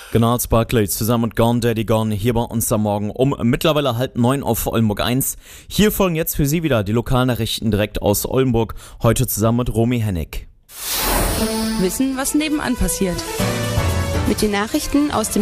Gnarls Barclay zusammen mit Gone Daddy Gone hier bei uns am Morgen um mittlerweile 8:30 auf Oldenburg 1. Hier folgen jetzt für Sie wieder die Lokalnachrichten direkt aus Oldenburg, heute zusammen mit Romy Hennig. Wissen, was nebenan passiert. Mit den Nachrichten aus dem